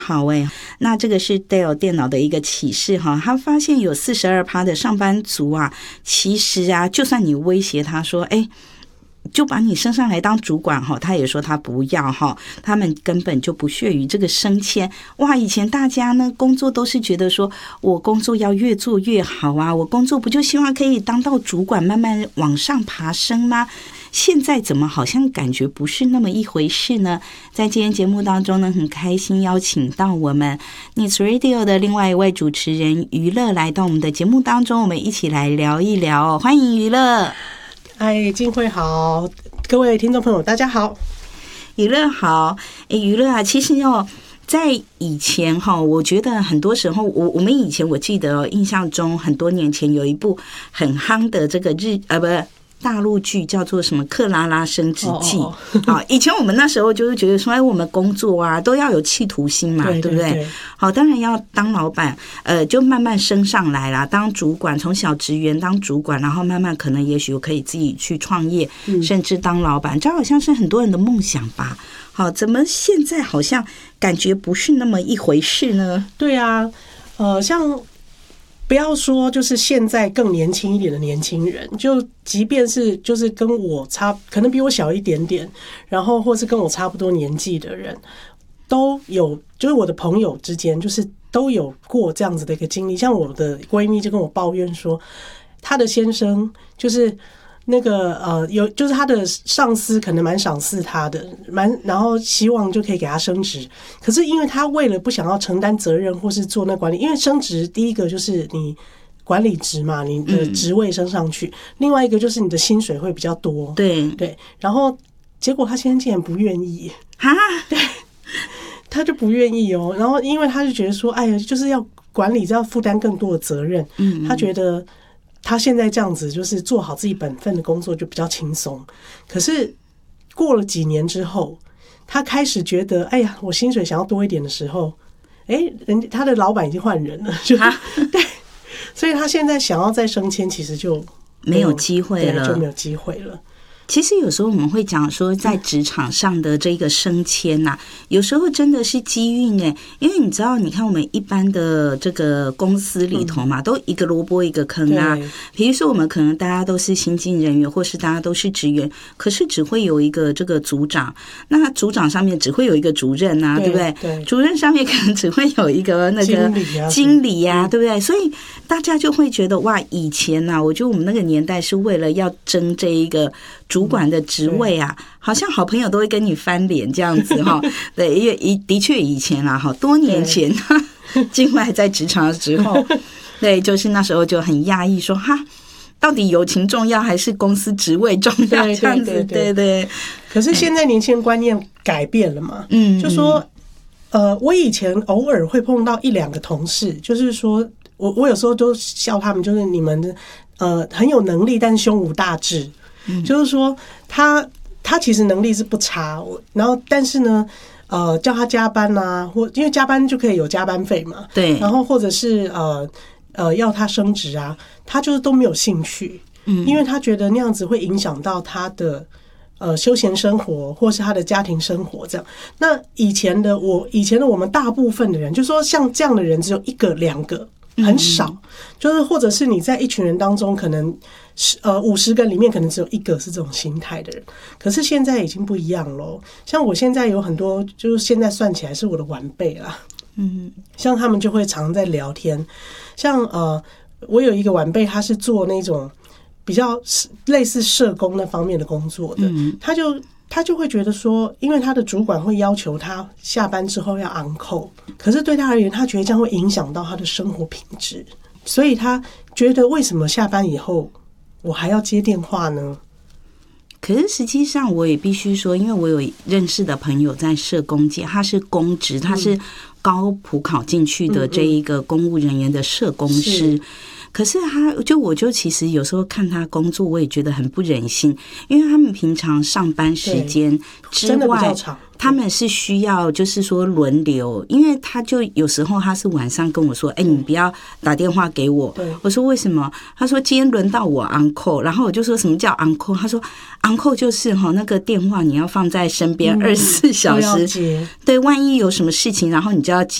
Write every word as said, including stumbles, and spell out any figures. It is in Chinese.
好诶，那这个是 Dell 电脑的一个启示哈，他发现有 百分之四十二 的上班族啊，其实啊，就算你威胁他说，哎，就把你升上来当主管哈，他也说他不要哈，他们根本就不屑于这个升迁。哇，以前大家呢工作都是觉得说我工作要越做越好啊，我工作不就希望可以当到主管，慢慢往上爬升吗？现在怎么好像感觉不是那么一回事呢？在今天节目当中呢，很开心邀请到我们 Needs Radio 的另外一位主持人娱乐来到我们的节目当中，我们一起来聊一聊。欢迎娱乐。 哎，静慧好，各位听众朋友大家好。 娱乐好。哎，娱乐啊，其实哦在以前哈，我觉得很多时候，我我们以前我记得印象中很多年前有一部很夯的这个日呃不大陆剧叫做什么《克拉拉升职记》啊、oh, oh. 以前我们那时候就是觉得说，哎，我们工作啊都要有企图心嘛， 对, 对不对？好，当然要当老板，呃，就慢慢升上来啦，当主管，从小职员当主管，然后慢慢可能也许可以自己去创业，嗯、甚至当老板，这好像是很多人的梦想吧。好，怎么现在好像感觉不是那么一回事呢？ 对啊，呃，像。不要说就是现在更年轻一点的年轻人，就即便是就是跟我差，可能比我小一点点，然后或是跟我差不多年纪的人，都有，就是我的朋友之间，就是都有过这样子的一个经历。像我的闺蜜就跟我抱怨说，她的先生就是那个呃，有就是他的上司可能蛮赏识他的，蛮然后希望就可以给他升职。可是因为他为了不想要承担责任或是做那管理，因为升职第一个就是你管理职嘛，你的职位升上去，嗯、另外一个就是你的薪水会比较多。 对对，然后结果他先生竟然不愿意哈， 对，他就不愿意哦。然后因为他就觉得说，哎呀，就是要管理，要负担更多的责任。嗯，他觉得。他现在这样子就是做好自己本分的工作就比较轻松，可是过了几年之后，他开始觉得，哎呀，我薪水想要多一点的时候，哎，人家他的老板已经换人了，就、啊、对，所以他现在想要再升迁，其实就没有机会了， 就没有机会了。 其实有时候我们会讲说，在职场上的这个升迁呐、啊，有时候真的是机运哎，因为你知道，你看我们一般的这个公司里头嘛，都一个萝卜一个坑啊。比如说，我们可能大家都是新进人员，或是大家都是职员，可是只会有一个这个组长，那组长上面只会有一个主任啊， 对, 对不对？ 对， 主任上面可能只会有一个那个经理啊，对不对？所以大家就会觉得哇，以前呐、啊，我觉得我们那个年代是为了要争这一个。主管的职位啊，好像好朋友都会跟你翻脸这样子哈。对，因为的确以前啦哈，多年前进来在职场的时候，对，就是那时候就很讶异说哈，到底友情重要还是公司职位重要？这样子，对 对, 对, 对。 可是现在年轻人观念改变了嘛，嗯，就说呃，我以前偶尔会碰到一两个同事，就是说我我有时候都笑他们，就是你们的呃很有能力，但胸无大志。嗯、就是说他他其实能力是不差，然后但是呢，呃，叫他加班啊，或因为加班就可以有加班费嘛， 对， 然后或者是呃呃要他升职啊，他就是都没有兴趣，嗯，因为他觉得那样子会影响到他的呃休闲生活或是他的家庭生活这样。那以前的我，以前的我们大部分的人，就说像这样的人只有一个两个。很少，就是或者是你在一群人当中，可能呃五十个里面可能只有一个是这种心态的人。可是现在已经不一样了，像我现在有很多，就是现在算起来是我的晚辈啦，嗯，像他们就会常在聊天，像呃，我有一个晚辈，他是做那种比较类似社工那方面的工作的，嗯、他就。他就会觉得说，因为他的主管会要求他下班之后要 on call， 可是对他而言，他觉得这样会影响到他的生活品质，所以他觉得为什么下班以后我还要接电话呢？ 可是实际上我也必须说，因为我有认识的朋友在社工界，他是公职，他是高普考进去的这一个公务人员的社工师。可是他就我就其实有时候看他工作，我也觉得很不忍心，因为他们平常上班时间之外， 他们是需要就是说轮流，因为他就有时候他是晚上跟我说，哎、欸，你不要打电话给我。我说为什么？他说今天轮到我 on call， 然后我就说什么叫 on call？ 他说 on call 就是哈那个电话你要放在身边二十四小时，对，万一有什么事情，然后你就要接。